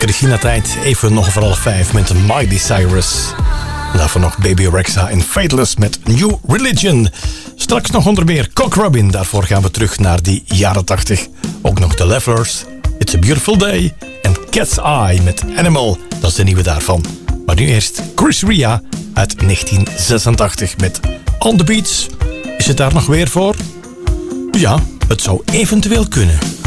Christina-tijd. Even nog voor 4:30 met Miley Cyrus. Daarvoor nog Baby Rexha en Fateless met New Religion. Straks nog onder meer Cock Robin. Daarvoor gaan we terug naar die jaren 80. Ook nog The Levellers, It's a Beautiful Day. En Cat's Eye met Animal. Dat is de nieuwe daarvan. Maar nu eerst Chris Ria uit 1986 met On the Beach. Is het daar nog weer voor? Ja, het zou eventueel kunnen.